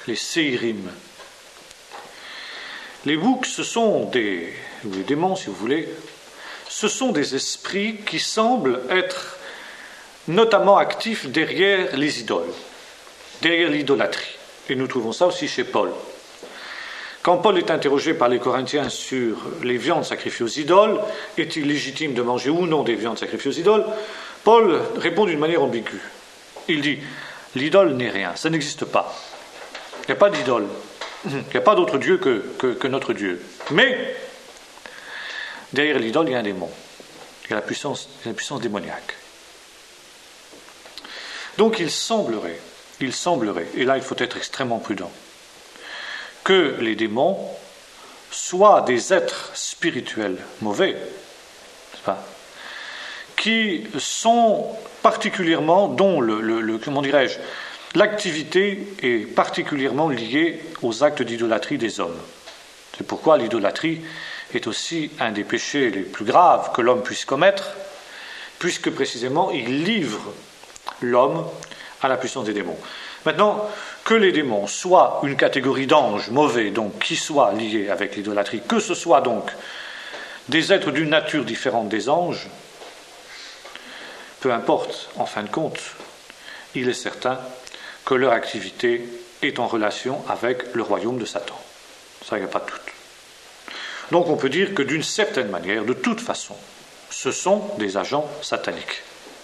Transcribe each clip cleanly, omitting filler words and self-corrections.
les séirim. Les boucs, ce sont ou les démons si vous voulez, ce sont des esprits qui semblent être notamment actifs derrière les idoles, derrière l'idolâtrie. Et nous trouvons ça aussi chez Paul. Quand Paul est interrogé par les Corinthiens sur les viandes sacrifiées aux idoles, est-il légitime de manger ou non des viandes sacrifiées aux idoles, Paul répond d'une manière ambiguë. Il dit, l'idole n'est rien, ça n'existe pas. Il n'y a pas d'idole. Il n'y a pas d'autre Dieu que notre Dieu. Mais, derrière l'idole, il y a un démon. Il y a la puissance démoniaque. Donc il semblerait, et là il faut être extrêmement prudent, que les démons soient des êtres spirituels mauvais, n'est-ce pas, qui sont particulièrement, dont l'activité est particulièrement liée aux actes d'idolâtrie des hommes. C'est pourquoi l'idolâtrie est aussi un des péchés les plus graves que l'homme puisse commettre, puisque précisément il livre l'homme à la puissance des démons. Maintenant, que les démons soient une catégorie d'anges mauvais, donc qui soient liés avec l'idolâtrie, que ce soit donc des êtres d'une nature différente des anges, peu importe, en fin de compte, il est certain que leur activité est en relation avec le royaume de Satan. Ça, il n'y a pas de doute. Donc on peut dire que d'une certaine manière, de toute façon, ce sont des agents sataniques.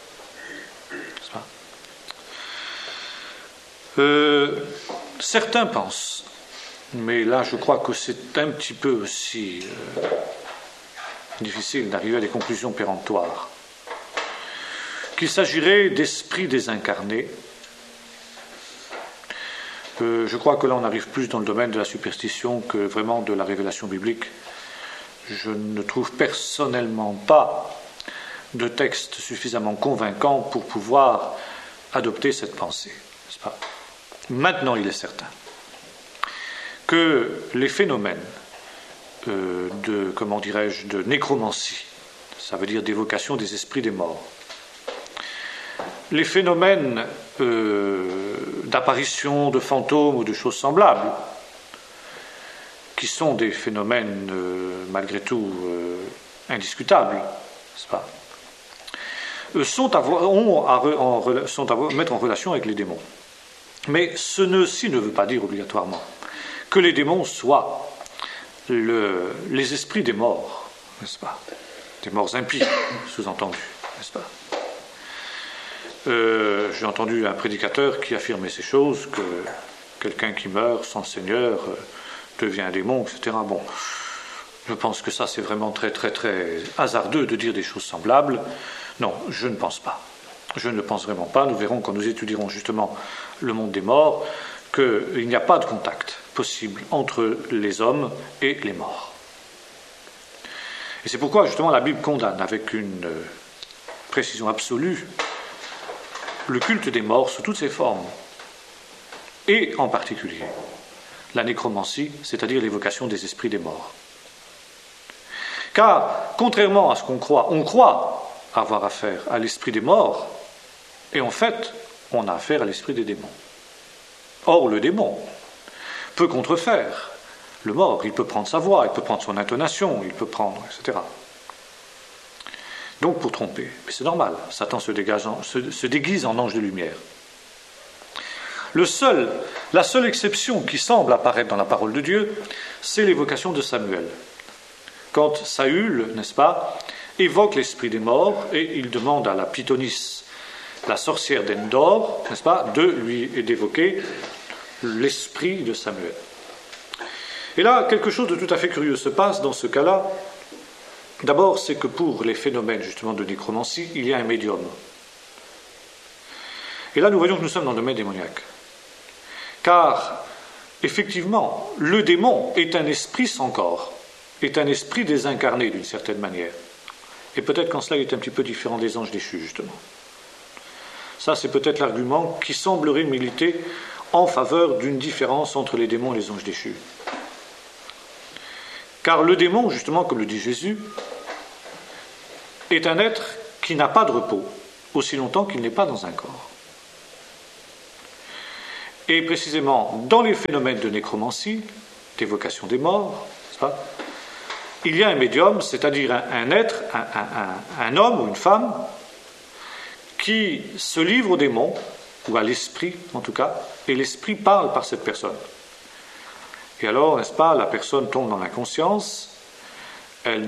Certains pensent, mais là je crois que c'est un petit peu aussi difficile d'arriver à des conclusions péremptoires, qu'il s'agirait d'esprits désincarnés. Je crois que là on arrive plus dans le domaine de la superstition que vraiment de la révélation biblique. Je ne trouve personnellement pas de texte suffisamment convaincant pour pouvoir adopter cette pensée, n'est-ce pas ? Maintenant, il est certain que les phénomènes de nécromancie, ça veut dire d'évocation des esprits des morts, les phénomènes d'apparition de fantômes ou de choses semblables, qui sont des phénomènes malgré tout indiscutables, n'est-ce pas, sont à mettre en relation avec les démons. Mais ceci ne veut pas dire obligatoirement que les démons soient les esprits des morts, n'est-ce pas, des morts impies, sous-entendu, n'est-ce pas. J'ai entendu un prédicateur qui affirmait ces choses, que quelqu'un qui meurt sans Seigneur devient un démon, etc. Bon, je pense que ça c'est vraiment très très très hasardeux de dire des choses semblables. Non, je ne pense pas. Je ne le pense vraiment pas. Nous verrons quand nous étudierons justement le monde des morts qu'il n'y a pas de contact possible entre les hommes et les morts. Et c'est pourquoi justement la Bible condamne avec une précision absolue le culte des morts sous toutes ses formes, et en particulier la nécromancie, c'est-à-dire l'évocation des esprits des morts. Car, contrairement à ce qu'on croit, on croit avoir affaire à l'esprit des morts, et en fait, on a affaire à l'esprit des démons. Or, le démon peut contrefaire le mort, il peut prendre sa voix, il peut prendre son intonation, il peut prendre, etc. Donc pour tromper, mais c'est normal, Satan se déguise en ange de lumière. La seule exception qui semble apparaître dans la parole de Dieu, c'est l'évocation de Samuel. Quand Saül, n'est-ce pas, évoque l'esprit des morts et il demande à la Pythonisse, la sorcière d'Endor, n'est-ce pas, d'évoquer l'esprit de Samuel. Et là, quelque chose de tout à fait curieux se passe dans ce cas-là. D'abord, c'est que pour les phénomènes justement de nécromancie, il y a un médium. Et là, nous voyons que nous sommes dans le domaine démoniaque. Car, effectivement, le démon est un esprit sans corps, est un esprit désincarné d'une certaine manière. Et peut-être qu'en cela, il est un petit peu différent des anges déchus, justement. Ça, c'est peut-être l'argument qui semblerait militer en faveur d'une différence entre les démons et les anges déchus. Car le démon, justement, comme le dit Jésus, est un être qui n'a pas de repos, aussi longtemps qu'il n'est pas dans un corps. Et précisément, dans les phénomènes de nécromancie, d'évocation des morts, n'est-ce pas, il y a un médium, c'est-à-dire un être, un homme ou une femme, qui se livre au démon, ou à l'esprit en tout cas, et l'esprit parle par cette personne. Et alors, n'est-ce pas, la personne tombe dans l'inconscience, elle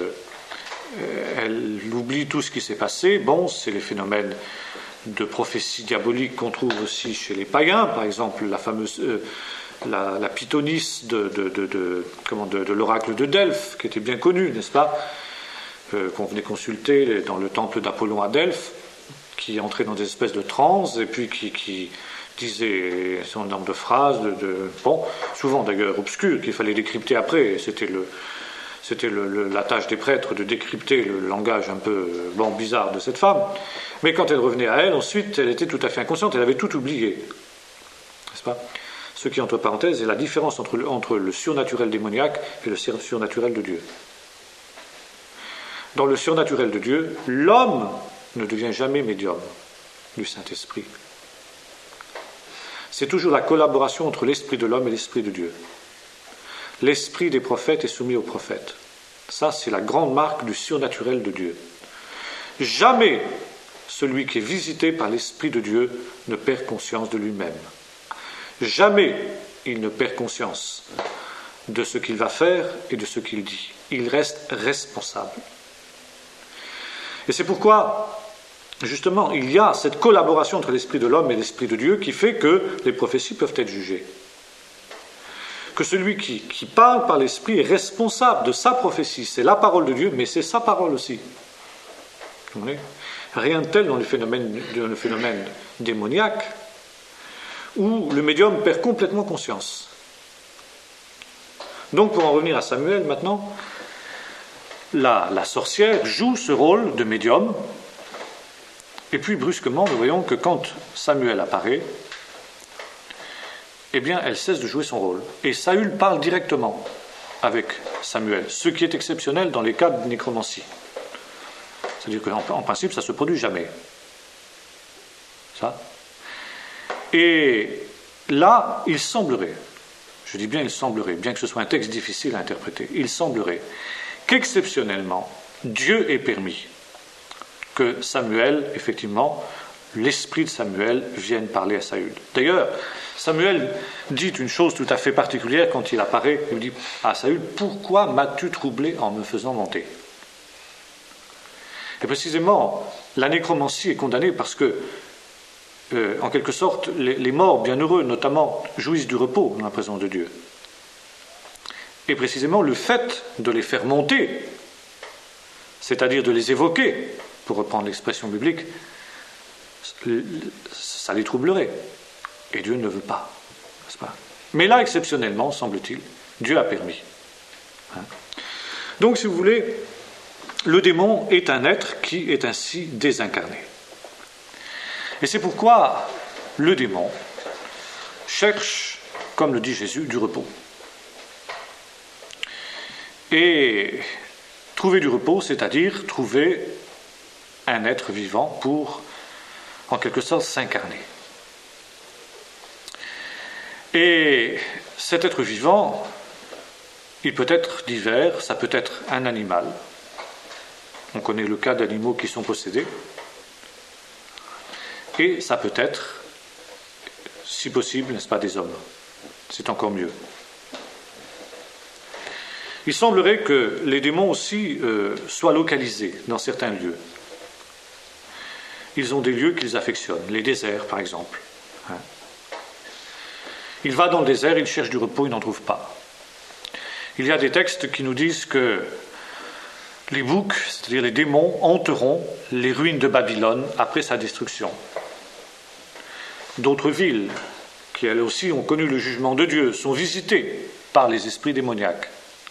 oublie tout ce qui s'est passé. Bon, c'est les phénomènes de prophétie diabolique qu'on trouve aussi chez les païens, par exemple la fameuse la pythonisse de l'oracle de Delphes, qui était bien connue, n'est-ce pas, qu'on venait consulter dans le temple d'Apollon à Delphes, qui entrait dans des espèces de transes et puis qui disait son nombre de phrases, bon, souvent d'ailleurs obscures, qu'il fallait décrypter après. C'était la tâche des prêtres de décrypter le langage un peu bizarre de cette femme. Mais quand elle revenait à elle, ensuite, elle était tout à fait inconsciente, elle avait tout oublié. N'est-ce pas ? Ce qui, entre parenthèses, est la différence entre le surnaturel démoniaque et le surnaturel de Dieu. Dans le surnaturel de Dieu, l'homme ne devient jamais médium du Saint-Esprit. C'est toujours la collaboration entre l'esprit de l'homme et l'esprit de Dieu. L'esprit des prophètes est soumis aux prophètes. Ça, c'est la grande marque du surnaturel de Dieu. Jamais celui qui est visité par l'Esprit de Dieu ne perd conscience de lui-même. Jamais il ne perd conscience de ce qu'il va faire et de ce qu'il dit. Il reste responsable. Et c'est pourquoi, justement, il y a cette collaboration entre l'Esprit de l'homme et l'Esprit de Dieu qui fait que les prophéties peuvent être jugées. Que celui qui parle par l'Esprit est responsable de sa prophétie. C'est la parole de Dieu, mais c'est sa parole aussi. Vous voyez ? Rien de tel dans le phénomène démoniaque, où le médium perd complètement conscience. Donc, pour en revenir à Samuel maintenant, la sorcière joue ce rôle de médium, et puis brusquement, nous voyons que quand Samuel apparaît, eh bien, elle cesse de jouer son rôle. Et Saül parle directement avec Samuel, ce qui est exceptionnel dans les cas de nécromancie. C'est-à-dire qu'en principe, ça ne se produit jamais. Ça. Et là, il semblerait, je dis bien il semblerait, bien que ce soit un texte difficile à interpréter, il semblerait qu'exceptionnellement, Dieu ait permis que Samuel, effectivement, l'esprit de Samuel vienne parler à Saül. D'ailleurs, Samuel dit une chose tout à fait particulière quand il apparaît. Il dit à Saül, « Pourquoi m'as-tu troublé en me faisant monter ?» Et précisément, la nécromancie est condamnée parce que, en quelque sorte, les morts bienheureux, notamment, jouissent du repos dans la présence de Dieu. Et précisément, le fait de les faire monter, c'est-à-dire de les évoquer, pour reprendre l'expression biblique, ça les troublerait. Et Dieu ne veut pas, n'est-ce pas ? Mais là, exceptionnellement, semble-t-il, Dieu a permis. Donc, si vous voulez, le démon est un être qui est ainsi désincarné. Et c'est pourquoi le démon cherche, comme le dit Jésus, du repos. Et trouver du repos, c'est-à-dire trouver un être vivant pour, en quelque sorte, s'incarner. Et cet être vivant, il peut être divers, ça peut être un animal. On connaît le cas d'animaux qui sont possédés. Et ça peut être, si possible, n'est-ce pas, des hommes. C'est encore mieux. Il semblerait que les démons aussi soient localisés dans certains lieux. Ils ont des lieux qu'ils affectionnent, les déserts par exemple. Il va dans le désert, il cherche du repos, il n'en trouve pas. Il y a des textes qui nous disent que les boucs, c'est-à-dire les démons, hanteront les ruines de Babylone après sa destruction. D'autres villes, qui elles aussi ont connu le jugement de Dieu, sont visitées par les esprits démoniaques.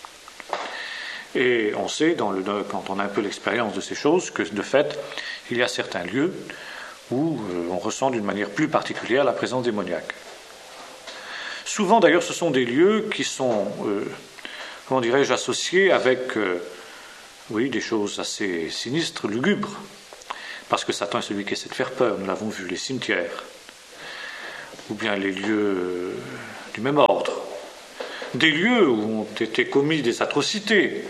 Et on sait, quand on a un peu l'expérience de ces choses, que de fait, il y a certains lieux où on ressent d'une manière plus particulière la présence démoniaque. Souvent, d'ailleurs, ce sont des lieux qui sont, comment dirais-je, associés avec, des choses assez sinistres, lugubres, parce que Satan est celui qui essaie de faire peur, nous l'avons vu, les cimetières, ou bien les lieux du même ordre, des lieux où ont été commis des atrocités,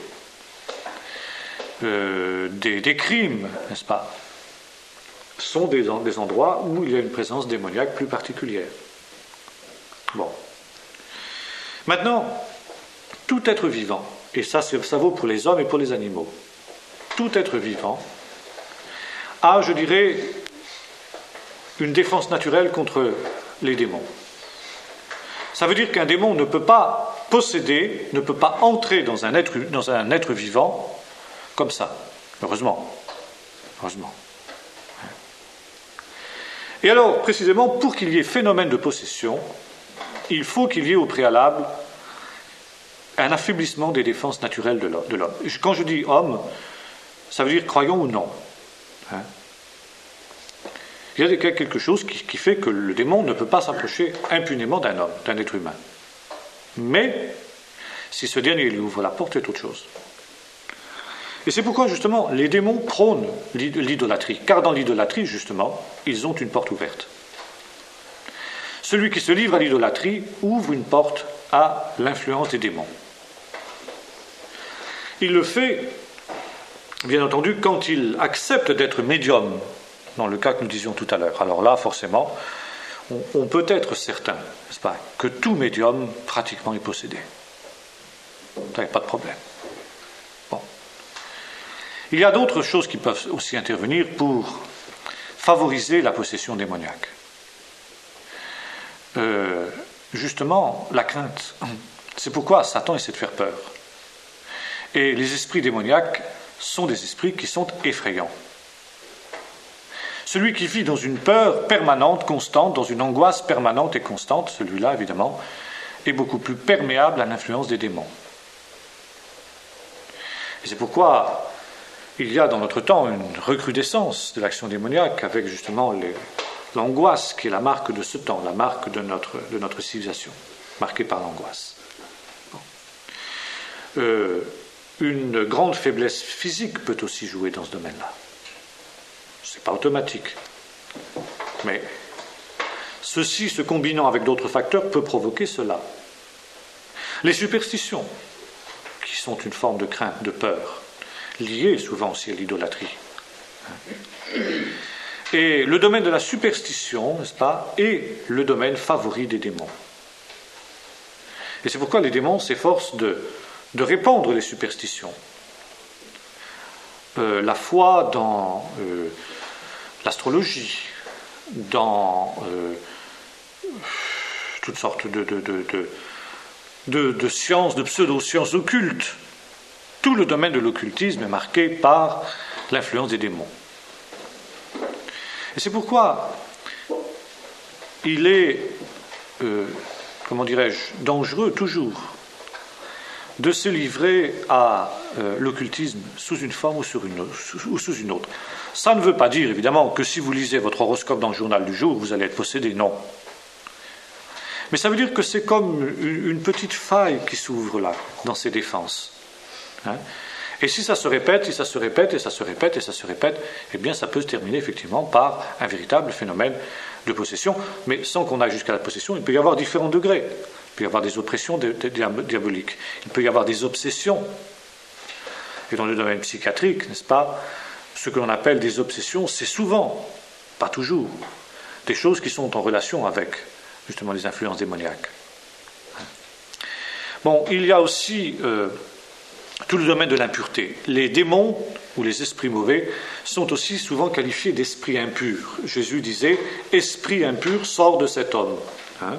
des crimes, n'est-ce pas, sont des endroits où il y a une présence démoniaque plus particulière. Bon. Maintenant, tout être vivant, et ça vaut pour les hommes et pour les animaux, tout être vivant a, je dirais, une défense naturelle contre les démons. Ça veut dire qu'un démon ne peut pas posséder, ne peut pas entrer dans un être vivant comme ça. Heureusement. Heureusement. Et alors, précisément, pour qu'il y ait phénomène de possession, il faut qu'il y ait au préalable un affaiblissement des défenses naturelles de l'homme. Quand je dis homme, ça veut dire croyant ou non. Hein? Il y a quelque chose qui fait que le démon ne peut pas s'approcher impunément d'un homme, d'un être humain. Mais, si ce dernier lui ouvre la porte, c'est autre chose. Et c'est pourquoi, justement, les démons prônent l'idolâtrie. Car dans l'idolâtrie, justement, ils ont une porte ouverte. Celui qui se livre à l'idolâtrie ouvre une porte à l'influence des démons. Il le fait, bien entendu, quand il accepte d'être médium, dans le cas que nous disions tout à l'heure. Alors là, forcément, on peut être certain, n'est-ce pas, que tout médium pratiquement est possédé. Ça n'est pas de problème. Bon. Il y a d'autres choses qui peuvent aussi intervenir pour favoriser la possession démoniaque. Justement, la crainte. C'est pourquoi Satan essaie de faire peur. Et les esprits démoniaques sont des esprits qui sont effrayants. Celui qui vit dans une peur permanente, constante, dans une angoisse permanente et constante, celui-là, évidemment, est beaucoup plus perméable à l'influence des démons. Et c'est pourquoi il y a dans notre temps une recrudescence de l'action démoniaque avec justement l'angoisse qui est la marque de ce temps, la marque de notre civilisation, marquée par l'angoisse. Bon. Une grande faiblesse physique peut aussi jouer dans ce domaine-là. Ce n'est pas automatique. Mais ceci, se combinant avec d'autres facteurs, peut provoquer cela. Les superstitions, qui sont une forme de crainte, de peur, liées souvent aussi à l'idolâtrie. Et le domaine de la superstition, n'est-ce pas, est le domaine favori des démons. Et c'est pourquoi les démons s'efforcent de répandre les superstitions. La foi dans l'astrologie, dans toutes sortes de sciences, de pseudo-sciences occultes. Tout le domaine de l'occultisme est marqué par l'influence des démons. Et c'est pourquoi il est, dangereux toujours de se livrer à l'occultisme sous une forme ou sous une autre. Ça ne veut pas dire, évidemment, que si vous lisez votre horoscope dans le journal du jour, vous allez être possédé, non. Mais ça veut dire que c'est comme une petite faille qui s'ouvre là, dans ses défenses. Hein? Et si ça se répète, et ça se répète, eh bien ça peut se terminer effectivement par un véritable phénomène de possession, mais sans qu'on aille jusqu'à la possession, il peut y avoir différents degrés. Il peut y avoir des oppressions diaboliques, il peut y avoir des obsessions. Et dans le domaine psychiatrique, n'est-ce pas, ce que l'on appelle des obsessions, c'est souvent, pas toujours, des choses qui sont en relation avec justement les influences démoniaques. Bon, il y a aussi tout le domaine de l'impureté. Les démons ou les esprits mauvais sont aussi souvent qualifiés d'esprits impurs. Jésus disait « Esprit impur, sort de cet homme ». Hein?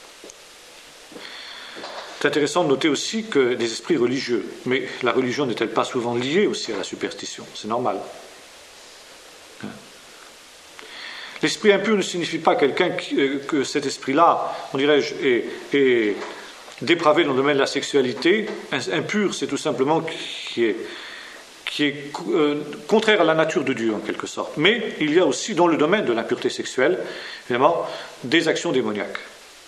C'est intéressant de noter aussi que des esprits religieux, mais la religion n'est-elle pas souvent liée aussi à la superstition? C'est normal. Hein? L'esprit impur ne signifie pas que cet esprit-là, on dirait-je, est dépravé dans le domaine de la sexualité. Impur, c'est tout simplement qui est contraire à la nature de Dieu, en quelque sorte. Mais il y a aussi, dans le domaine de l'impureté sexuelle, évidemment, des actions démoniaques.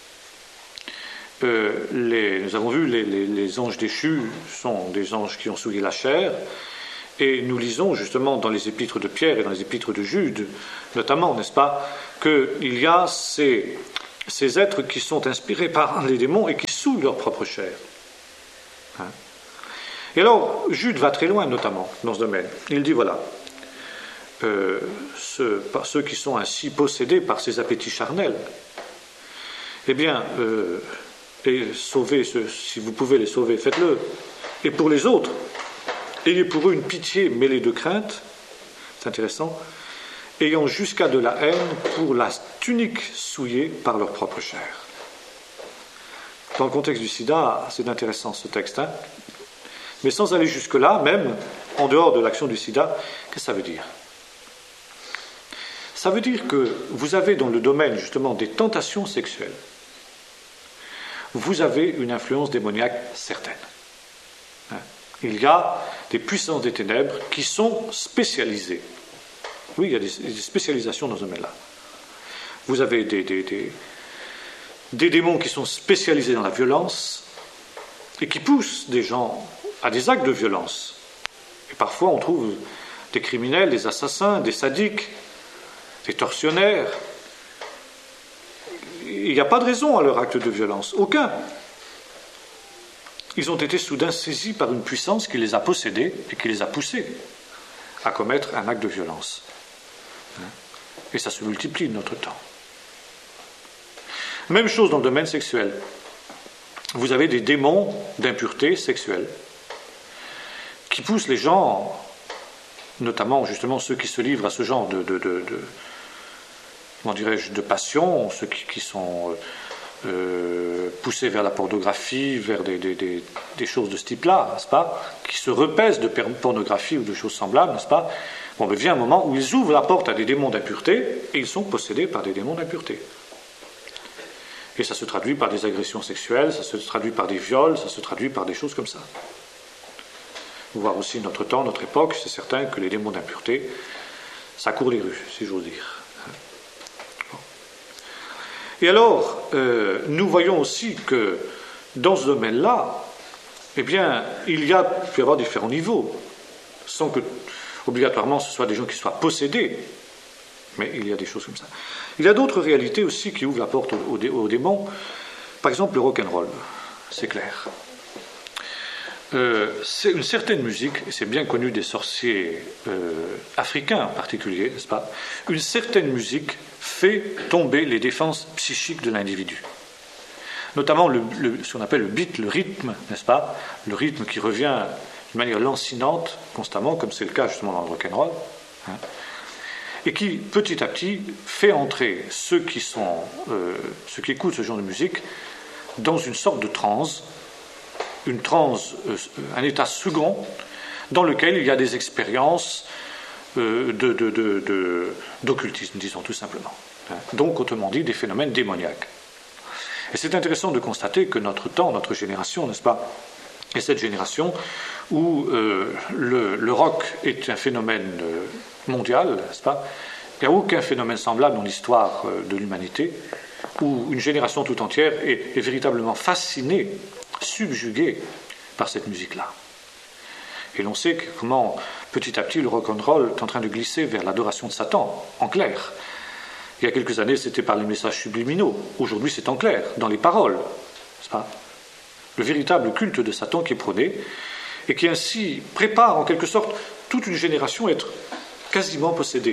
Nous avons vu, les anges déchus sont des anges qui ont souillé la chair, et nous lisons justement dans les épîtres de Pierre et dans les épîtres de Jude, notamment, n'est-ce pas, qu'il y a ces ces êtres qui sont inspirés par les démons et qui souillent leur propre chair. Hein. Et alors, Jude va très loin, notamment, dans ce domaine. Il dit, voilà, ceux qui sont ainsi possédés par ces appétits charnels, eh bien, et sauvez, si vous pouvez les sauver, faites-le. Et pour les autres, ayez pour eux une pitié mêlée de crainte, c'est intéressant, ayant jusqu'à de la haine pour la tunique souillée par leur propre chair. Dans le contexte du sida, c'est intéressant ce texte, hein. Mais sans aller jusque-là, même en dehors de l'action du sida, qu'est-ce que ça veut dire? Ça veut dire que vous avez dans le domaine justement des tentations sexuelles, vous avez une influence démoniaque certaine. Hein. Il y a des puissances des ténèbres qui sont spécialisées. Oui, il y a des spécialisations dans ce domaine-là. Vous avez des démons qui sont spécialisés dans la violence et qui poussent des gens à des actes de violence. Et parfois, on trouve des criminels, des assassins, des sadiques, des tortionnaires. Il n'y a pas de raison à leur acte de violence, aucun. Ils ont été soudain saisis par une puissance qui les a possédés et qui les a poussés à commettre un acte de violence. Et ça se multiplie de notre temps. Même chose dans le domaine sexuel. Vous avez des démons d'impureté sexuelle qui poussent les gens, notamment justement ceux qui se livrent à ce genre comment dirais-je, de passion, ceux qui sont poussés vers la pornographie, vers des choses de ce type-là, n'est-ce pas, qui se repaissent de pornographie ou de choses semblables, n'est-ce pas. Bon, mais vient un moment où ils ouvrent la porte à des démons d'impureté et ils sont possédés par des démons d'impureté. Et ça se traduit par des agressions sexuelles, ça se traduit par des viols, ça se traduit par des choses comme ça. Voir aussi notre temps, notre époque, c'est certain que les démons d'impureté, ça court les rues, si j'ose dire. Bon. Et alors, nous voyons aussi que dans ce domaine-là, eh bien, peut y avoir différents niveaux, sans que obligatoirement ce soit des gens qui soient possédés, mais il y a des choses comme ça. Il y a d'autres réalités aussi qui ouvrent la porte aux démons, par exemple le rock'n'roll, c'est clair. C'est une certaine musique, et c'est bien connu des sorciers africains en particulier, n'est-ce pas? Une certaine musique fait tomber les défenses psychiques de l'individu. Notamment ce qu'on appelle le beat, le rythme, n'est-ce pas? Le rythme qui revient de manière lancinante, constamment, comme c'est le cas justement dans le rock'n'roll, hein, et qui, petit à petit, fait entrer ceux qui écoutent ce genre de musique dans une sorte de transe, un état second, dans lequel il y a des expériences d'occultisme, disons tout simplement. Hein. Donc, autrement dit, des phénomènes démoniaques. Et c'est intéressant de constater que notre temps, notre génération, n'est-ce pas, est cette génération où le rock est un phénomène mondial, n'est-ce pas? Il n'y a aucun phénomène semblable dans l'histoire de l'humanité où une génération tout entière est véritablement fascinée, subjuguée par cette musique-là. Et l'on sait comment, petit à petit, le rock'n'roll est en train de glisser vers l'adoration de Satan, en clair. Il y a quelques années, c'était par les messages subliminaux. Aujourd'hui, c'est en clair, dans les paroles, n'est-ce pas? Le véritable culte de Satan qui est prôné, et qui ainsi prépare en quelque sorte toute une génération à être quasiment possédée.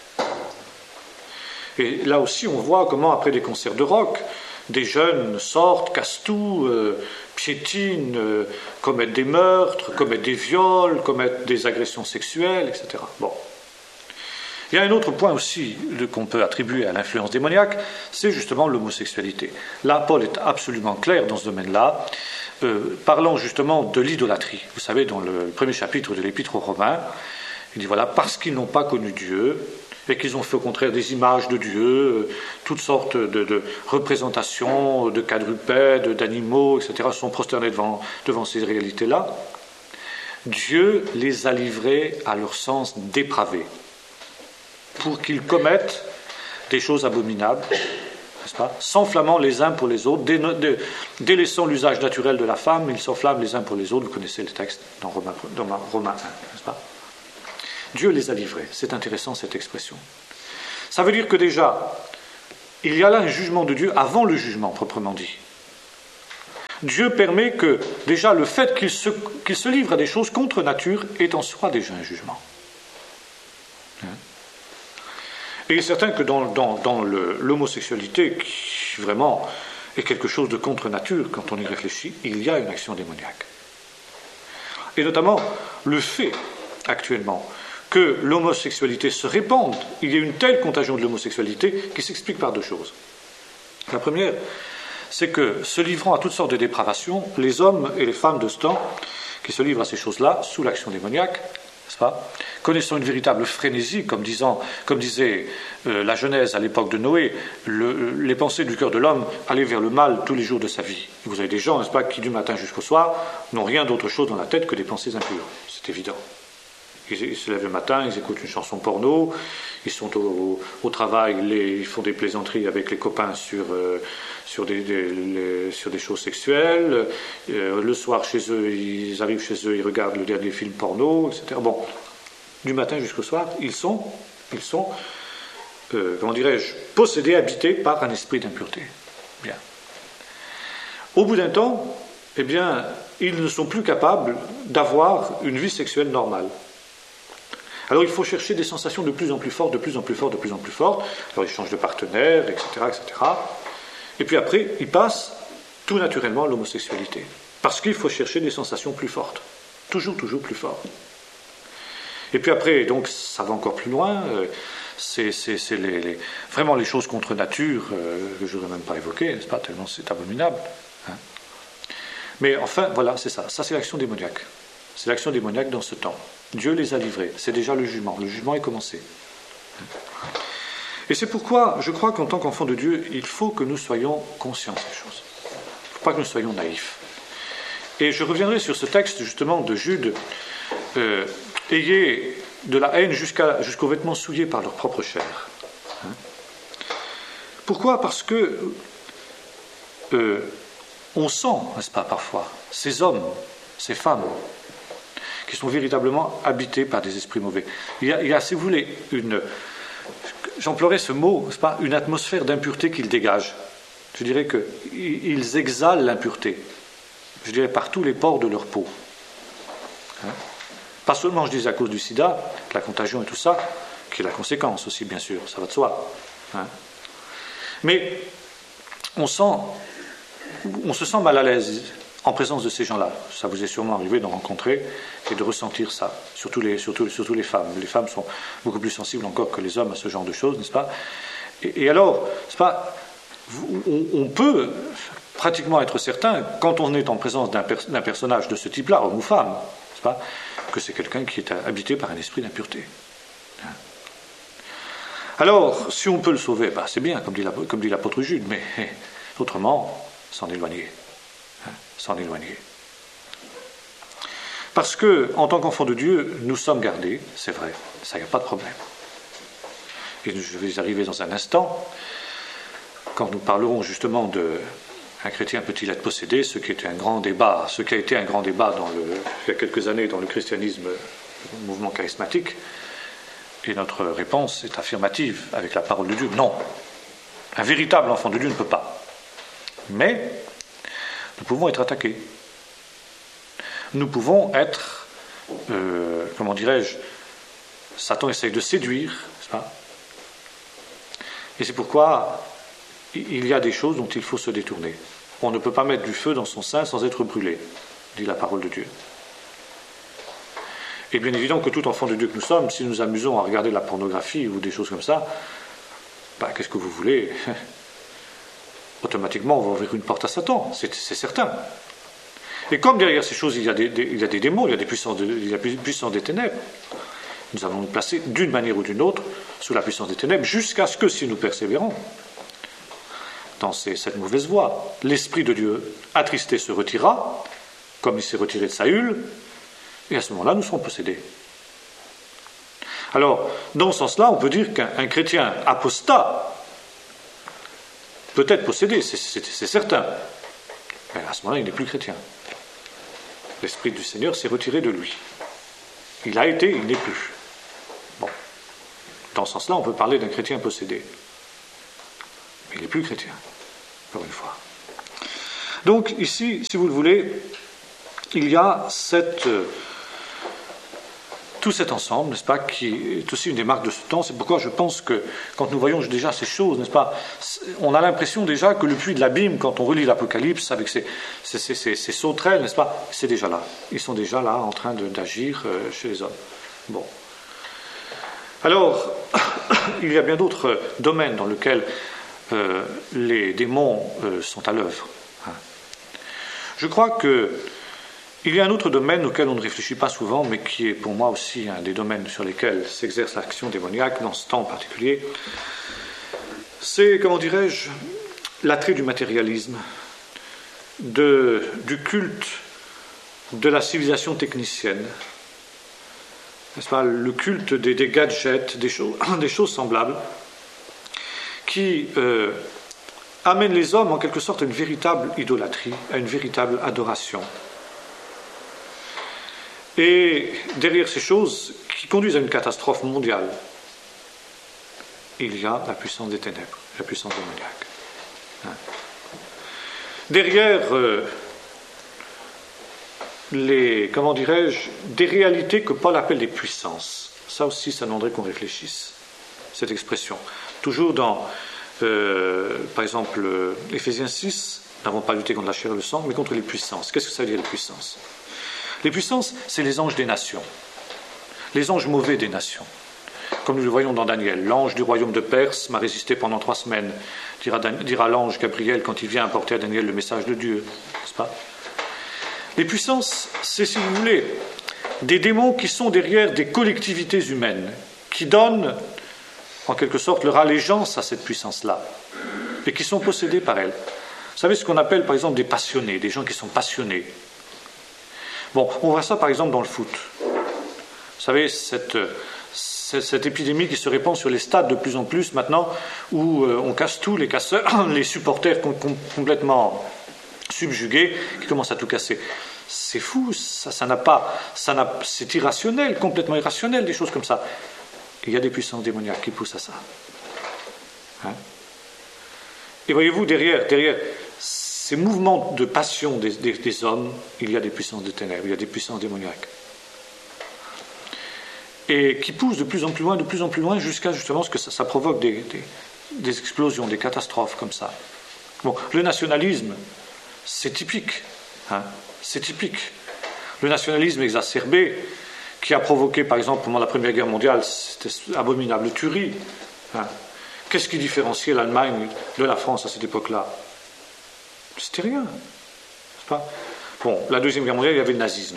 Et là aussi, on voit comment, après des concerts de rock, des jeunes sortent, cassent tout, piétinent, commettent des meurtres, commettent des viols, commettent des agressions sexuelles, etc. Bon. Il y a un autre point aussi qu'on peut attribuer à l'influence démoniaque, c'est justement l'homosexualité. Là, Paul est absolument clair dans ce domaine-là, parlant justement de l'idolâtrie. Vous savez, dans le premier chapitre de l'Épître aux Romains, il dit voilà, parce qu'ils n'ont pas connu Dieu, et qu'ils ont fait au contraire des images de Dieu, toutes sortes de représentations, de quadrupèdes, d'animaux, etc., sont prosternés devant ces réalités-là, Dieu les a livrés à leur sens dépravé, pour qu'ils commettent des choses abominables, n'est-ce pas, s'enflammant les uns pour les autres, délaissant l'usage naturel de la femme, ils s'enflamment les uns pour les autres, vous connaissez le texte dans Romains 1, n'est-ce pas? Dieu les a livrés. C'est intéressant cette expression. Ça veut dire que déjà, il y a là un jugement de Dieu avant le jugement proprement dit. Dieu permet que, déjà, le fait qu'il se livre à des choses contre nature est en soi déjà un jugement. Et il est certain que dans l'homosexualité, qui vraiment est quelque chose de contre nature, quand on y réfléchit, il y a une action démoniaque. Et notamment, le fait, actuellement, que l'homosexualité se répande, il y a une telle contagion de l'homosexualité qui s'explique par deux choses. La première, c'est que, se livrant à toutes sortes de dépravations, les hommes et les femmes de ce temps, qui se livrent à ces choses-là, sous l'action démoniaque, n'est-ce pas, connaissant une véritable frénésie, comme disait la Genèse à l'époque de Noé, les pensées du cœur de l'homme allaient vers le mal tous les jours de sa vie. Et vous avez des gens, n'est-ce pas, qui du matin jusqu'au soir n'ont rien d'autre chose dans la tête que des pensées impures. C'est évident. Ils se lèvent le matin, ils écoutent une chanson porno, ils sont au travail, ils font des plaisanteries avec les copains sur des choses sexuelles. Le soir, chez eux, ils arrivent chez eux, ils regardent le dernier film porno, etc. Bon, du matin jusqu'au soir, ils sont comment dirais-je, possédés, habités par un esprit d'impureté. Bien. Au bout d'un temps, eh bien, ils ne sont plus capables d'avoir une vie sexuelle normale. Alors il faut chercher des sensations de plus en plus fortes, de plus en plus fortes, de plus en plus fortes. Alors ils changent de partenaire, etc., etc. Et puis après, ils passent tout naturellement à l'homosexualité. Parce qu'il faut chercher des sensations plus fortes. Toujours, toujours plus fortes. Et puis après, donc, ça va encore plus loin. C'est vraiment les choses contre nature que je n'aurais même pas évoquées, n'est-ce pas, tellement c'est abominable. Hein. Mais enfin, voilà, c'est ça. Ça, c'est l'action démoniaque. C'est l'action démoniaque dans ce temps. Dieu les a livrés. C'est déjà le jugement. Le jugement est commencé. Et c'est pourquoi, je crois qu'en tant qu'enfants de Dieu, il faut que nous soyons conscients de ces choses. Il ne faut pas que nous soyons naïfs. Et je reviendrai sur ce texte, justement, de Jude. Ayez de la haine jusqu'aux vêtements souillés par leur propre chair. Hein. Pourquoi ? Parce que on sent, n'est-ce pas, parfois, ces hommes, ces femmes, qui sont véritablement habités par des esprits mauvais. Il y a, si vous voulez, j'emploierais ce mot, n'est-ce pas, une atmosphère d'impureté qu'ils dégagent. Je dirais qu'ils exhalent l'impureté. Je dirais par tous les pores de leur peau. Hein. Pas seulement, je dis, à cause du sida, de la contagion et tout ça, qui est la conséquence aussi, bien sûr, ça va de soi. Hein. Mais on se sent mal à l'aise en présence de ces gens-là. Ça vous est sûrement arrivé d'en rencontrer et de ressentir ça, surtout les femmes. Les femmes sont beaucoup plus sensibles encore que les hommes à ce genre de choses, n'est-ce pas ? Et alors, n'est-ce pas, on peut pratiquement être certain, quand on est en présence d'un personnage de ce type-là, homme ou femme, n'est-ce pas, que c'est quelqu'un qui est habité par un esprit d'impureté. Alors, si on peut le sauver, c'est bien, comme dit l'apôtre Jude, mais autrement, s'en éloigner. S'en éloigner. Parce que, en tant qu'enfants de Dieu, nous sommes gardés, c'est vrai, ça, il n'y a pas de problème. Et je vais y arriver dans un instant, quand nous parlerons justement d'un chrétien peut-il être possédé, ce qui a été un grand débat il y a quelques années dans le christianisme, le mouvement charismatique, et notre réponse est affirmative avec la parole de Dieu. Non, un véritable enfant de Dieu ne peut pas. Mais nous pouvons être attaqués. Nous pouvons être, comment dirais-je, Satan essaye de séduire, n'est-ce pas ? Et c'est pourquoi il y a des choses dont il faut se détourner. On ne peut pas mettre du feu dans son sein sans être brûlé, dit la parole de Dieu. Et bien évident que tout enfant de Dieu que nous sommes, si nous amusons à regarder la pornographie ou des choses comme ça, qu'est-ce que vous voulez ? Automatiquement, on va ouvrir une porte à Satan, c'est certain. Et comme derrière ces choses, il y a des démons, il y a des puissances des ténèbres, nous allons nous placer d'une manière ou d'une autre sous la puissance des ténèbres, jusqu'à ce que, si nous persévérons dans cette mauvaise voie, l'Esprit de Dieu attristé se retirera, comme il s'est retiré de Saül, et à ce moment-là, nous serons possédés. Alors, dans ce sens-là, on peut dire qu'un chrétien apostat peut être possédé, c'est certain. Mais à ce moment-là, il n'est plus chrétien. L'Esprit du Seigneur s'est retiré de lui. Il a été, il n'est plus. Bon. Dans ce sens-là, on peut parler d'un chrétien possédé. Mais il n'est plus chrétien, encore une fois. Donc ici, si vous le voulez, il y a tout cet ensemble, n'est-ce pas, qui est aussi une des marques de ce temps. C'est pourquoi je pense que quand nous voyons déjà ces choses, n'est-ce pas, on a l'impression déjà que le puits de l'abîme, quand on relit l'Apocalypse avec ses sauterelles, n'est-ce pas, c'est déjà là. Ils sont déjà là en train d'agir chez les hommes. Bon. Alors, il y a bien d'autres domaines dans lesquels les démons sont à l'œuvre. Je crois qu'il y a un autre domaine auquel on ne réfléchit pas souvent, mais qui est pour moi aussi un des domaines sur lesquels s'exerce l'action démoniaque, dans ce temps en particulier. C'est, comment dirais-je, l'attrait du matérialisme, du culte de la civilisation technicienne. N'est-ce pas, le culte des gadgets, des choses semblables, qui amènent les hommes en quelque sorte à une véritable idolâtrie, à une véritable adoration. Et derrière ces choses qui conduisent à une catastrophe mondiale, il y a la puissance des ténèbres, la puissance démoniaque. Derrière des réalités que Paul appelle des puissances. Ça aussi, ça demanderait qu'on réfléchisse, cette expression. Toujours dans, par exemple, Éphésiens 6, nous n'avons pas lutté contre la chair et le sang, mais contre les puissances. Qu'est-ce que ça veut dire, les puissances ? Les puissances, c'est les anges des nations, les anges mauvais des nations. Comme nous le voyons dans Daniel, l'ange du royaume de Perse m'a résisté pendant 3 semaines, dira l'ange Gabriel quand il vient apporter à Daniel le message de Dieu, n'est-ce pas ? Les puissances, c'est, si vous voulez, des démons qui sont derrière des collectivités humaines, qui donnent, en quelque sorte, leur allégeance à cette puissance-là, et qui sont possédés par elle. Vous savez ce qu'on appelle, par exemple, des passionnés, des gens qui sont passionnés. Bon, on voit ça, par exemple, dans le foot. Vous savez, cette épidémie qui se répand sur les stades de plus en plus maintenant, où on casse tout, les casseurs, les supporters complètement subjugués, qui commencent à tout casser. C'est fou, c'est irrationnel, complètement irrationnel, des choses comme ça. Il y a des puissances démoniaques qui poussent à ça. Et voyez-vous, derrière ces mouvements de passion des hommes, il y a des puissances de ténèbres, il y a des puissances démoniaques. Et qui poussent de plus en plus loin, jusqu'à justement ce que ça provoque des explosions, des catastrophes comme ça. Bon, le nationalisme, c'est typique. C'est typique. Le nationalisme exacerbé, qui a provoqué, par exemple, pendant la Première Guerre mondiale, cette abominable tuerie. Qu'est-ce qui différenciait l'Allemagne de la France à cette époque-là ? C'était rien. C'est pas... Bon, la Deuxième Guerre mondiale, il y avait le nazisme.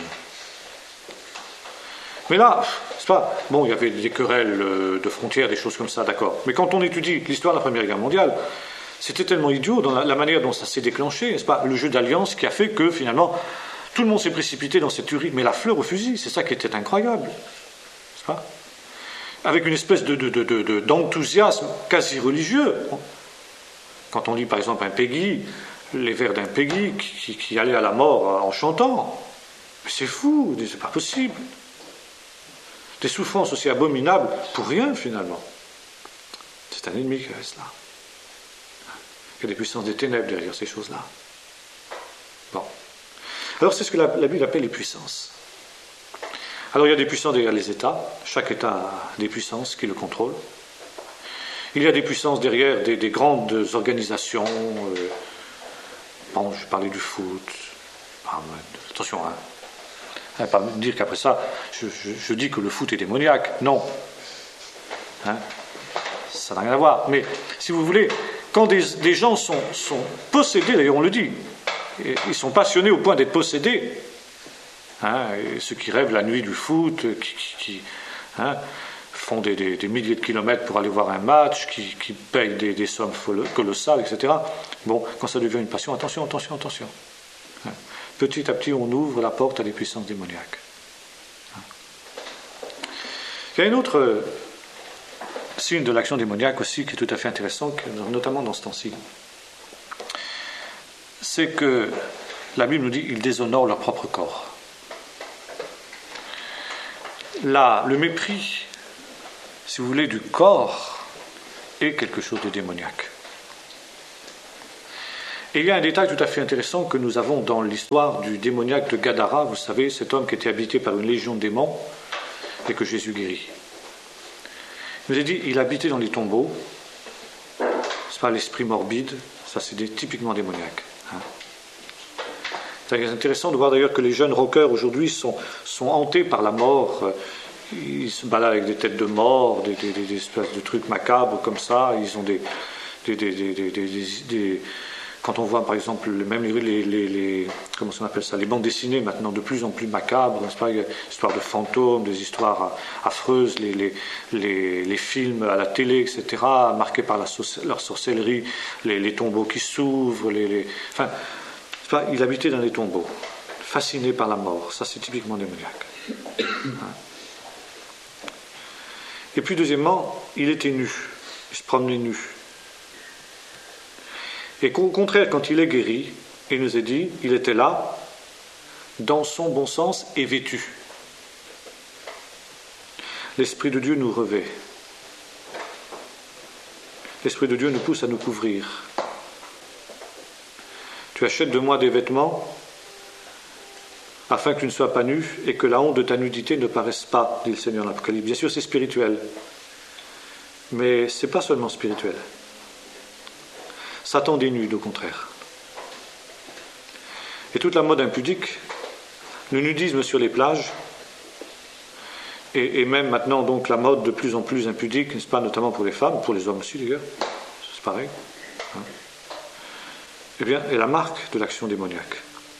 Mais là, c'est pas... Bon, il y avait des querelles de frontières, des choses comme ça, d'accord. Mais quand on étudie l'histoire de la Première Guerre mondiale, c'était tellement idiot dans la manière dont ça s'est déclenché, n'est-ce pas ? Le jeu d'alliance qui a fait que, finalement, tout le monde s'est précipité dans cette tuerie. Mais la fleur au fusil, c'est ça qui était incroyable. N'est-ce pas ? Avec une espèce d'enthousiasme quasi religieux. Quand on lit, par exemple, un Peggy, les vers d'un Peggy qui allait à la mort en chantant. Mais c'est fou, c'est pas possible. Des souffrances aussi abominables pour rien, finalement. C'est un ennemi qui reste là. Il y a des puissances des ténèbres derrière ces choses-là. Bon. Alors c'est ce que la Bible appelle les puissances. Alors il y a des puissances derrière les États. Chaque État a des puissances qui le contrôlent. Il y a des puissances derrière des grandes organisations. Bon, je parlais du foot. Attention, pas me dire qu'après ça, je dis que le foot est démoniaque. Non. Ça n'a rien à voir. Mais si vous voulez, quand des gens sont possédés, d'ailleurs on le dit, ils sont passionnés au point d'être possédés, et ceux qui rêvent la nuit du foot, qui font des milliers de kilomètres pour aller voir un match, qui payent des sommes colossales, etc. Bon, quand ça devient une passion, attention. Petit à petit, on ouvre la porte à des puissances démoniaques. Il y a une autre signe de l'action démoniaque aussi qui est tout à fait intéressant, notamment dans ce temps-ci. C'est que la Bible nous dit qu'ils déshonorent leur propre corps. Là, le mépris, si vous voulez, du corps est quelque chose de démoniaque. Et il y a un détail tout à fait intéressant que nous avons dans l'histoire du démoniaque de Gadara, vous savez, cet homme qui était habité par une légion de démons et que Jésus guérit. Il nous a dit, il habitait dans les tombeaux, c'est pas l'esprit morbide, ça c'est typiquement démoniaque. C'est intéressant de voir d'ailleurs que les jeunes rockers aujourd'hui sont hantés par la mort. Ils se baladent avec des têtes de mort, des espèces de trucs macabres comme ça. Ils ont des quand on voit par exemple même comment on appelle ça, les bandes dessinées maintenant de plus en plus macabres, n'est-ce pas, histoires de fantômes, des histoires affreuses, les films à la télé, etc., marqués par leur sorcellerie, les tombeaux qui s'ouvrent, enfin, il habitait dans les tombeaux, fasciné par la mort. Ça, c'est typiquement démoniaque. Et puis, deuxièmement, il était nu. Il se promenait nu. Et au contraire, quand il est guéri, il nous est dit, il était là, dans son bon sens et vêtu. L'Esprit de Dieu nous revêt. L'Esprit de Dieu nous pousse à nous couvrir. Tu achètes de moi des vêtements afin que tu ne sois pas nu et que la honte de ta nudité ne paraisse pas, dit le Seigneur dans l'Apocalypse. Bien sûr, c'est spirituel, mais ce n'est pas seulement spirituel. Satan dénude, au contraire. Et toute la mode impudique, le nudisme sur les plages, et même maintenant donc la mode de plus en plus impudique, n'est-ce pas, notamment pour les femmes, pour les hommes aussi d'ailleurs, c'est pareil, eh bien, est la marque de l'action démoniaque.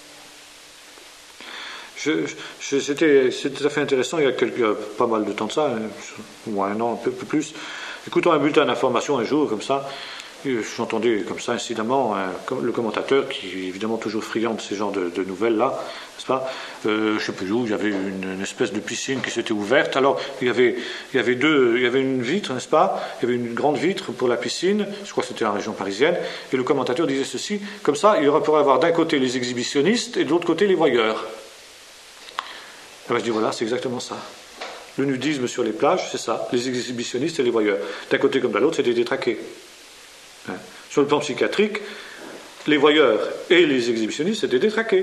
C'était tout à fait intéressant, il y a pas mal de temps de ça, au moins un an, un peu plus, écoutant un bulletin d'information un jour, comme ça, j'entendais comme ça incidemment le commentateur, qui est évidemment toujours friand de ces genres de nouvelles-là, n'est-ce pas, je ne sais plus où, il y avait une espèce de piscine qui s'était ouverte, alors il y avait une vitre, n'est-ce pas, il y avait une grande vitre pour la piscine, je crois que c'était en région parisienne, et le commentateur disait ceci, comme ça, il pourrait y avoir d'un côté les exhibitionnistes et de l'autre côté les voyeurs. Et ben, je dis voilà, c'est exactement ça. Le nudisme sur les plages, c'est ça, les exhibitionnistes et les voyeurs. D'un côté comme de l'autre, c'est des détraqués. Sur le plan psychiatrique, les voyeurs et les exhibitionnistes, c'est des détraqués.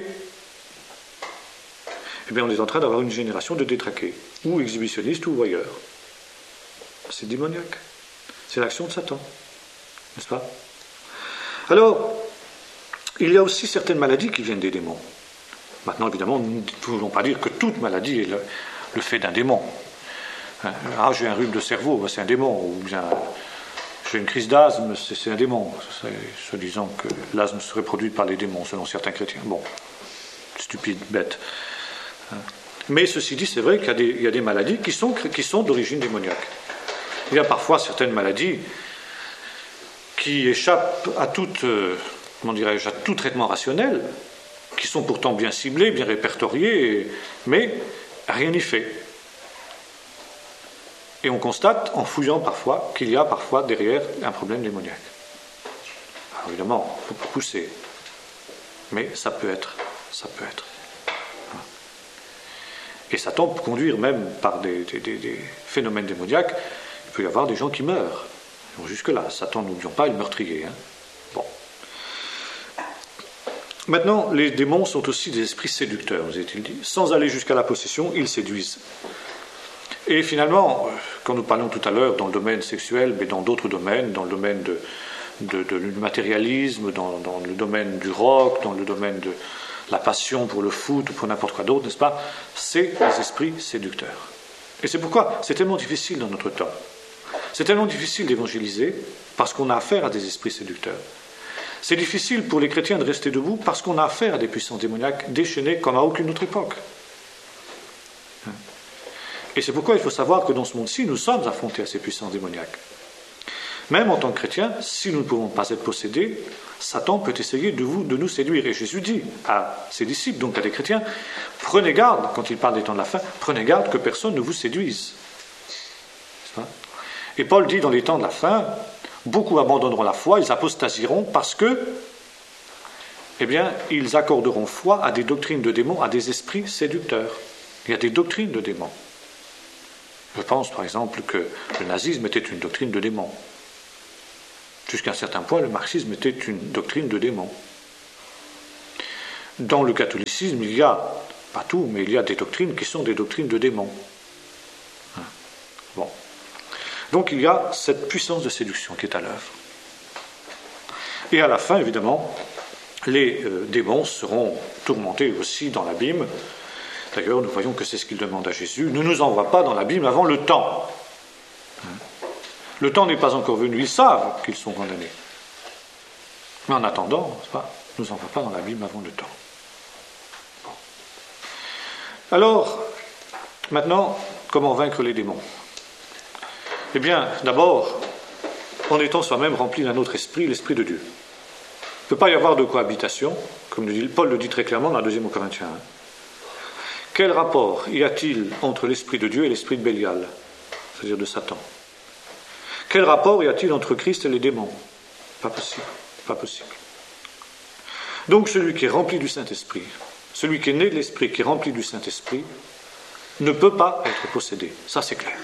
Eh bien, on est en train d'avoir une génération de détraqués, ou exhibitionnistes ou voyeurs. C'est démoniaque. C'est l'action de Satan, n'est-ce pas? Alors, il y a aussi certaines maladies qui viennent des démons. Maintenant, évidemment, nous ne voulons pas dire que toute maladie est le fait d'un démon. Ah, j'ai un rhume de cerveau, c'est un démon, ou bien j'ai une crise d'asthme, c'est un démon. Se disant que l'asthme serait produit par les démons, selon certains chrétiens. Bon, stupide, bête. Mais ceci dit, c'est vrai qu'il y a des maladies qui sont d'origine démoniaque. Il y a parfois certaines maladies qui échappent à tout traitement rationnel, qui sont pourtant bien ciblées, bien répertoriées, mais rien n'y fait. Et on constate, en fouillant parfois, qu'il y a parfois derrière un problème démoniaque. Alors évidemment, il ne faut pas pousser, mais ça peut être. Et Satan peut conduire même par des phénomènes démoniaques, il peut y avoir des gens qui meurent. Donc jusque-là, Satan, n'oublions pas, est le meurtrier. Bon. Maintenant, les démons sont aussi des esprits séducteurs, vous est-il dit. Sans aller jusqu'à la possession, ils séduisent. Et finalement, quand nous parlions tout à l'heure dans le domaine sexuel, mais dans d'autres domaines, dans le domaine du matérialisme, dans le domaine du rock, dans le domaine de la passion pour le foot ou pour n'importe quoi d'autre, n'est-ce pas? C'est des esprits séducteurs. Et c'est pourquoi c'est tellement difficile dans notre temps. C'est tellement difficile d'évangéliser parce qu'on a affaire à des esprits séducteurs. C'est difficile pour les chrétiens de rester debout parce qu'on a affaire à des puissances démoniaques déchaînées comme à aucune autre époque. Et c'est pourquoi il faut savoir que dans ce monde-ci, nous sommes affrontés à ces puissances démoniaques. Même en tant que chrétiens, si nous ne pouvons pas être possédés, Satan peut essayer de nous séduire. Et Jésus dit à ses disciples, donc à des chrétiens, prenez garde, quand il parle des temps de la fin, prenez garde que personne ne vous séduise. Et Paul dit dans les temps de la fin, beaucoup abandonneront la foi, ils apostasieront parce que, eh bien, ils accorderont foi à des doctrines de démons, à des esprits séducteurs. Il y a des doctrines de démons. Je pense, par exemple, que le nazisme était une doctrine de démons. Jusqu'à un certain point, le marxisme était une doctrine de démons. dans le catholicisme, il y a, pas tout, mais il y a des doctrines qui sont des doctrines de démons. Bon. Donc il y a cette puissance de séduction qui est à l'œuvre. Et à la fin, évidemment, les démons seront tourmentés aussi dans l'abîme. D'ailleurs, nous voyons que c'est ce qu'il demande à Jésus. Ne nous envoie pas dans l'abîme avant le temps. Le temps n'est pas encore venu. Ils savent qu'ils sont condamnés. Mais en attendant, ne nous envoie pas dans l'abîme avant le temps. Bon. Alors, maintenant, comment vaincre les démons? Eh bien, d'abord, en étant soi-même rempli d'un autre esprit, l'esprit de Dieu. Il ne peut pas y avoir de cohabitation, comme Paul le dit très clairement dans la 2 Corinthiens 1. Quel rapport y a-t-il entre l'esprit de Dieu et l'esprit de Bélial, c'est-à-dire de Satan? Quel rapport y a-t-il entre Christ et les démons? Pas possible, pas possible. Donc celui qui est rempli du Saint-Esprit, celui qui est né de l'Esprit, qui est rempli du Saint-Esprit, ne peut pas être possédé. Ça, c'est clair.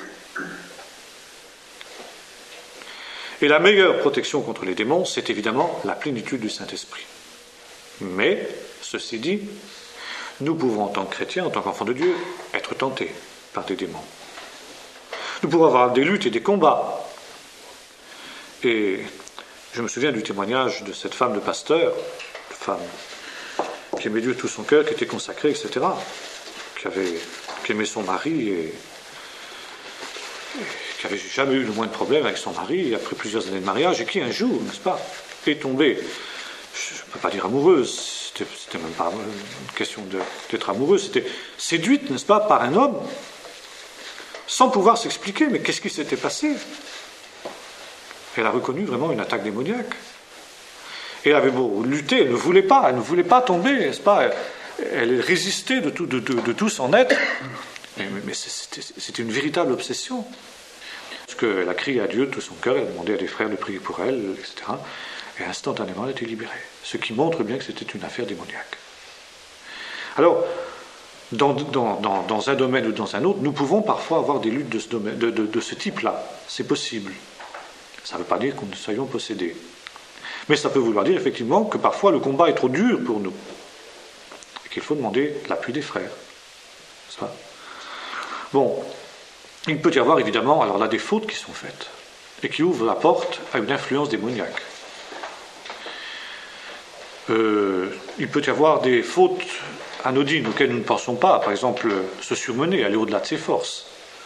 Et la meilleure protection contre les démons, c'est évidemment la plénitude du Saint-Esprit. Mais, ceci dit, nous pouvons, en tant que chrétiens, en tant qu'enfants de Dieu, être tentés par des démons. Nous pouvons avoir des luttes et des combats. Et je me souviens du témoignage de cette femme de pasteur, femme qui aimait Dieu de tout son cœur, qui était consacrée, etc., qui aimait son mari et qui n'avait jamais eu le moins de problème avec son mari après plusieurs années de mariage, et qui un jour, n'est-ce pas, est tombée, je ne peux pas dire amoureuse, c'était même pas une question d'être amoureuse, c'était séduite, n'est-ce pas, par un homme, sans pouvoir s'expliquer, mais qu'est-ce qui s'était passé? Elle a reconnu vraiment une attaque démoniaque. Et elle avait beau lutter, elle ne voulait pas tomber, n'est-ce pas? Elle résistait de tout son être, mais c'était une véritable obsession. Parce qu'elle a crié à Dieu de tout son cœur, elle a demandé à des frères de prier pour elle, etc. Et instantanément, elle a été libérée. Ce qui montre bien que c'était une affaire démoniaque. Alors, dans un domaine ou dans un autre, nous pouvons parfois avoir des luttes de ce type-là. C'est possible. Ça ne veut pas dire que nous soyons possédés. Mais ça peut vouloir dire effectivement que parfois le combat est trop dur pour nous. Et qu'il faut demander l'appui des frères. N'est-ce pas? Bon, il peut y avoir évidemment alors là des fautes qui sont faites et qui ouvrent la porte à une influence démoniaque. Il peut y avoir des fautes anodines auxquelles nous ne pensons pas, par exemple se surmener, aller au-delà de ses forces.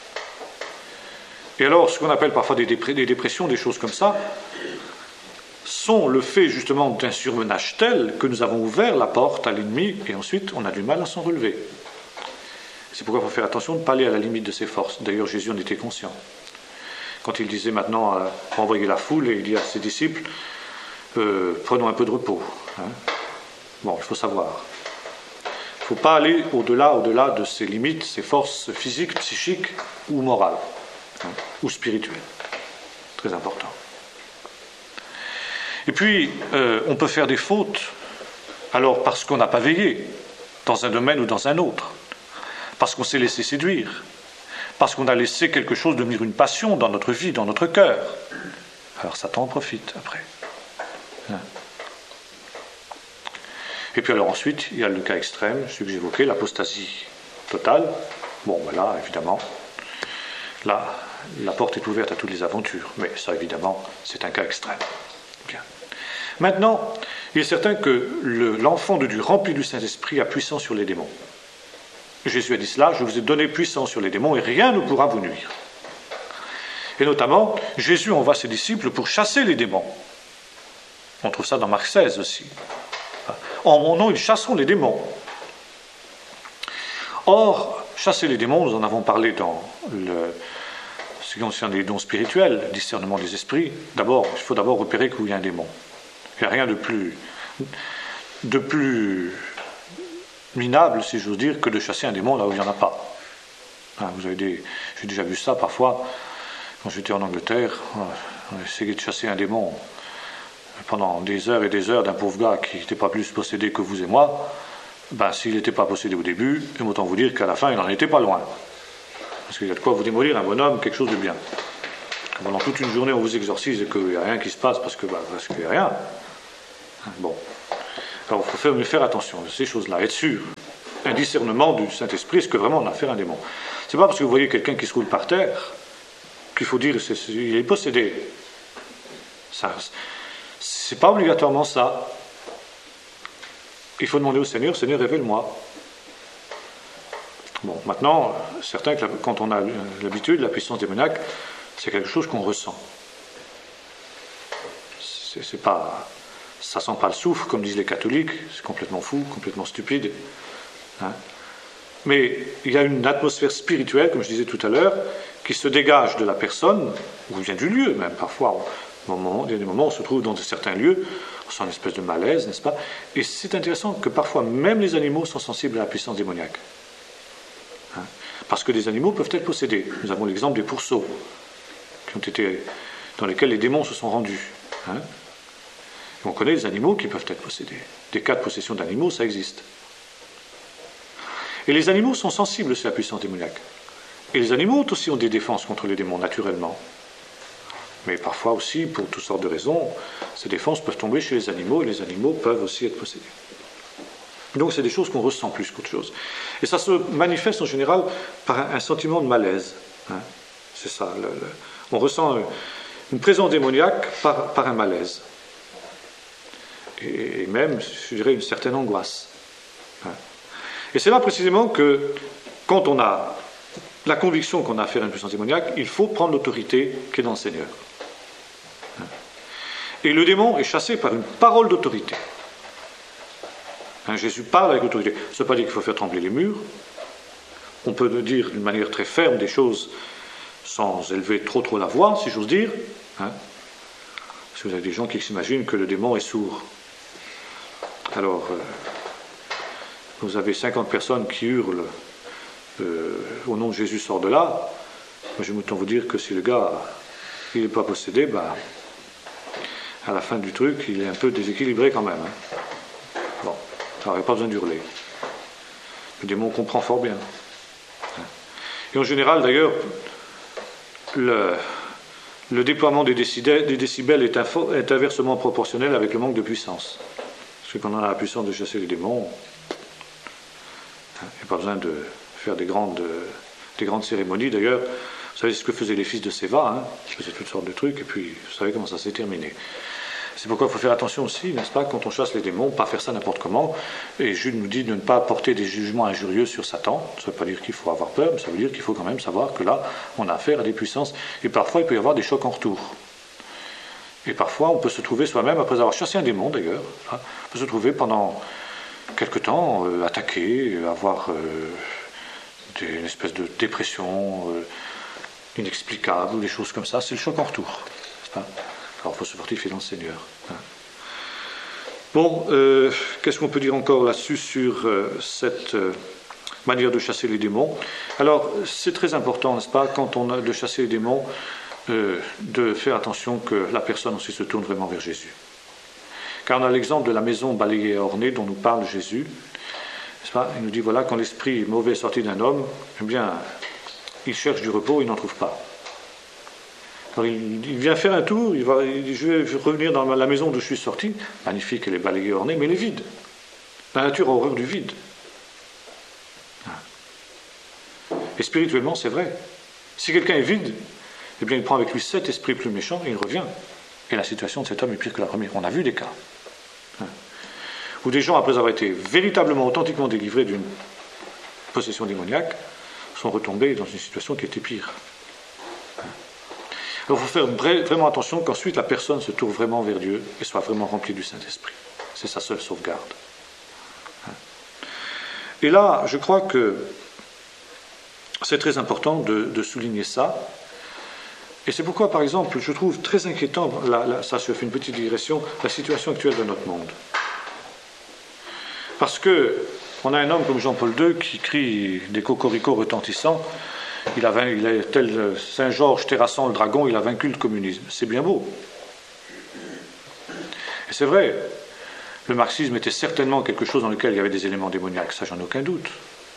Et alors, ce qu'on appelle parfois des dépressions, des choses comme ça, sont le fait justement d'un surmenage tel que nous avons ouvert la porte à l'ennemi et ensuite on a du mal à s'en relever. C'est pourquoi il faut faire attention de ne pas aller à la limite de ses forces. D'ailleurs, Jésus en était conscient. Quand il disait maintenant, renvoyer la foule, et il dit à ses disciples, prenons un peu de repos. Hein. Bon, il faut savoir. Il ne faut pas aller au-delà de ses limites, ses forces physiques, psychiques ou morales, hein, ou spirituelles. Très important. Et puis, on peut faire des fautes, alors parce qu'on n'a pas veillé, dans un domaine ou dans un autre, parce qu'on s'est laissé séduire, parce qu'on a laissé quelque chose devenir une passion dans notre vie, dans notre cœur. Alors Satan en profite après. Hein. Et puis alors ensuite, il y a le cas extrême, celui que j'évoquais, l'apostasie totale. Bon, voilà, évidemment, là, la porte est ouverte à toutes les aventures, mais ça, évidemment, c'est un cas extrême. Bien. Maintenant, il est certain que l'enfant de Dieu rempli du Saint-Esprit a puissance sur les démons. Jésus a dit cela, je vous ai donné puissance sur les démons et rien ne pourra vous nuire. Et notamment, Jésus envoie ses disciples pour chasser les démons. On trouve ça dans Marc 16 aussi. En mon nom, ils chasseront les démons. Or, chasser les démons, nous en avons parlé dans ce qui concerne les dons spirituels, le discernement des esprits. D'abord, il faut d'abord repérer qu'il y a un démon. Il n'y a rien de plus minable, si j'ose dire, que de chasser un démon là où il n'y en a pas. Hein, j'ai déjà vu ça parfois, quand j'étais en Angleterre, on essayait de chasser un démon pendant des heures et des heures d'un pauvre gars qui n'était pas plus possédé que vous et moi. Ben, s'il n'était pas possédé au début, autant vous dire qu'à la fin, il n'en était pas loin. Parce qu'il y a de quoi vous démolir un bonhomme, quelque chose de bien. Pendant toute une journée, on vous exorcise et qu'il n'y a rien qui se passe parce qu'il n'y a rien. Bon. Alors il faut faire attention à ces choses-là, être sûr. Un discernement du Saint-Esprit, est-ce que vraiment on a affaire à un démon? C'est pas parce que vous voyez quelqu'un qui se roule par terre qu'il faut dire qu'il est possédé. C'est pas obligatoirement ça. Il faut demander au Seigneur, Seigneur, révèle-moi. Bon, maintenant, certains, quand on a l'habitude, la puissance démoniaque, c'est quelque chose qu'on ressent. C'est pas, ça sent pas le souffle, comme disent les catholiques, c'est complètement fou, complètement stupide. Hein. Mais il y a une atmosphère spirituelle, comme je disais tout à l'heure, qui se dégage de la personne, ou vient du lieu même, parfois. Il y a des moments où on se trouve dans certains lieux, on sent une espèce de malaise, n'est-ce pas? Et c'est intéressant que parfois même les animaux sont sensibles à la puissance démoniaque. Hein? Parce que les animaux peuvent être possédés. Nous avons l'exemple des pourceaux, dans lesquels les démons se sont rendus. Hein? Et on connaît les animaux qui peuvent être possédés. Des cas de possession d'animaux, ça existe. Et les animaux sont sensibles à la puissance démoniaque. Et les animaux aussi ont des défenses contre les démons, naturellement. Mais parfois aussi, pour toutes sortes de raisons, ces défenses peuvent tomber chez les animaux, et les animaux peuvent aussi être possédés. Donc c'est des choses qu'on ressent plus qu'autre chose. Et ça se manifeste en général par un sentiment de malaise. Hein. C'est ça. On ressent une présence démoniaque par un malaise. Et même, je dirais, une certaine angoisse. Hein. Et c'est là précisément que, quand on a la conviction qu'on a affaire à une puissance démoniaque, il faut prendre l'autorité qui est dans le Seigneur. Et le démon est chassé par une parole d'autorité. Hein, Jésus parle avec autorité. Ça ne veut pas dire qu'il faut faire trembler les murs. On peut dire d'une manière très ferme des choses sans élever trop la voix, si j'ose dire. Hein. Parce que vous avez des gens qui s'imaginent que le démon est sourd. Alors, vous avez 50 personnes qui hurlent au nom de Jésus, sort de là. Moi, je vais autant vous dire que si le gars il n'est pas possédé, à la fin du truc, il est un peu déséquilibré quand même. Hein. Bon, ça n'aurait pas besoin d'hurler. Le démon comprend fort bien. Et en général, d'ailleurs, le déploiement des décibels est inversement proportionnel avec le manque de puissance. Parce que quand on a la puissance de chasser les démons, il n'y a pas besoin de faire des grandes cérémonies. D'ailleurs, vous savez ce que faisaient les fils de Séva, hein, ils faisaient toutes sortes de trucs, et puis vous savez comment ça s'est terminé. C'est pourquoi il faut faire attention aussi, n'est-ce pas, quand on chasse les démons, pas faire ça n'importe comment. Et Jude nous dit de ne pas porter des jugements injurieux sur Satan. Ça ne veut pas dire qu'il faut avoir peur, mais ça veut dire qu'il faut quand même savoir que là, on a affaire à des puissances, et parfois il peut y avoir des chocs en retour. Et parfois on peut se trouver soi-même, après avoir chassé un démon d'ailleurs, hein, on peut se trouver pendant quelque temps attaqué, avoir une espèce de dépression inexplicable, ou des choses comme ça. C'est le choc en retour, n'est-ce pas? Alors il faut se fortifier dans le Seigneur. Hein. Bon, qu'est-ce qu'on peut dire encore là-dessus sur cette manière de chasser les démons? Alors, c'est très important, n'est-ce pas, quand on a de chasser les démons, de faire attention que la personne aussi se tourne vraiment vers Jésus. Car on a l'exemple de la maison balayée et ornée dont nous parle Jésus. N'est-ce pas? Il nous dit, voilà, quand l'esprit mauvais est sorti d'un homme, eh bien, il cherche du repos, il n'en trouve pas. Alors il vient faire un tour, il dit, je vais revenir dans la maison d'où je suis sorti. Magnifique, elle est balayée et ornée, mais elle est vide. La nature a horreur du vide. Et spirituellement, c'est vrai. Si quelqu'un est vide, eh bien, il prend avec lui 7 esprits plus méchants et il revient. Et la situation de cet homme est pire que la première. On a vu des cas. Où des gens, après avoir été véritablement, authentiquement délivrés d'une possession démoniaque, sont retombés dans une situation qui était pire. Alors il faut faire vraiment attention qu'ensuite la personne se tourne vraiment vers Dieu et soit vraiment remplie du Saint-Esprit. C'est sa seule sauvegarde. Et là, je crois que c'est très important de souligner ça. Et c'est pourquoi, par exemple, je trouve très inquiétant, ça je fais une petite digression, la situation actuelle de notre monde. Parce que on a un homme comme Jean-Paul II qui crie des cocoricots retentissants. Il est tel Saint-Georges terrassant le dragon, il a vaincu le communisme. C'est bien beau. Et c'est vrai, le marxisme était certainement quelque chose dans lequel il y avait des éléments démoniaques, ça j'en ai aucun doute.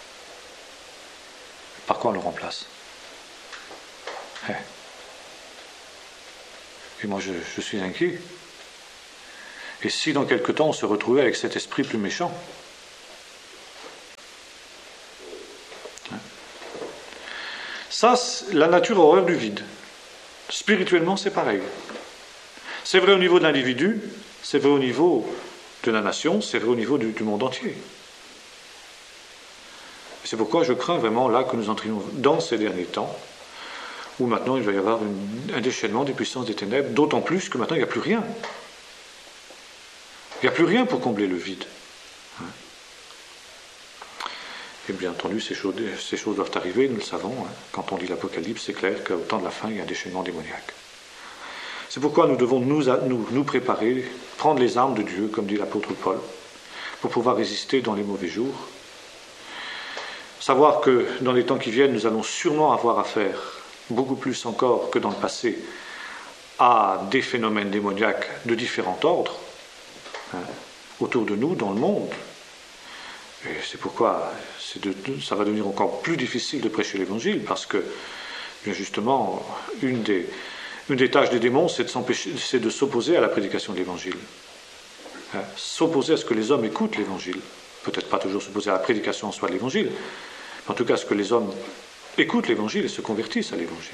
Par quoi on le remplace? Et moi je suis inquiet. Et si dans quelque temps on se retrouvait avec cet esprit plus méchant? Ça, la nature a horreur du vide. Spirituellement, c'est pareil. C'est vrai au niveau de l'individu, c'est vrai au niveau de la nation, c'est vrai au niveau du monde entier. C'est pourquoi je crains vraiment là que nous entrions dans ces derniers temps, où maintenant il va y avoir un déchaînement des puissances des ténèbres, d'autant plus que maintenant il n'y a plus rien. Il n'y a plus rien pour combler le vide. Et bien entendu, ces choses doivent arriver, nous le savons. Quand on lit l'Apocalypse, c'est clair qu'au temps de la fin, il y a un déchaînement démoniaque. C'est pourquoi nous devons nous préparer, prendre les armes de Dieu, comme dit l'apôtre Paul, pour pouvoir résister dans les mauvais jours. Savoir que dans les temps qui viennent, nous allons sûrement avoir affaire, beaucoup plus encore que dans le passé, à des phénomènes démoniaques de différents ordres, autour de nous, dans le monde. Et c'est pourquoi ça va devenir encore plus difficile de prêcher l'Évangile, parce que, bien justement, une des tâches des démons, c'est de s'opposer à la prédication de l'Évangile. S'opposer à ce que les hommes écoutent l'Évangile. Peut-être pas toujours s'opposer à la prédication en soi de l'Évangile, mais en tout cas à ce que les hommes écoutent l'Évangile et se convertissent à l'Évangile.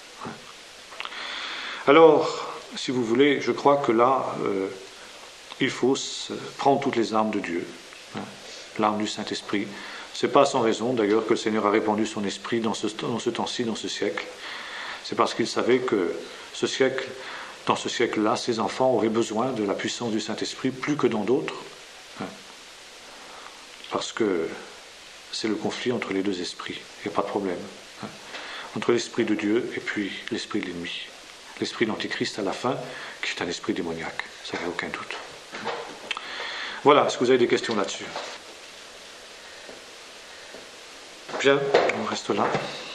Alors, si vous voulez, je crois que là, il faut prendre toutes les armes de Dieu, l'arme du Saint-Esprit. Ce n'est pas sans raison, d'ailleurs, que le Seigneur a répandu son esprit dans ce temps-ci, dans ce siècle. C'est parce qu'il savait que dans ce siècle-là, ses enfants auraient besoin de la puissance du Saint-Esprit plus que dans d'autres. Parce que c'est le conflit entre les deux esprits. Il n'y a pas de problème. Entre l'esprit de Dieu et puis l'esprit de l'ennemi. L'esprit d'Antichrist à la fin, qui est un esprit démoniaque. Ça n'a aucun doute. Voilà, est-ce que vous avez des questions là-dessus? Bien, on reste là.